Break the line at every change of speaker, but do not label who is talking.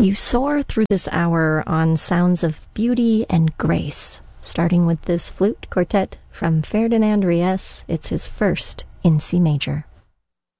You soar through this hour on sounds of beauty and grace, starting with this flute quartet from Ferdinand Ries. It's his first in C major.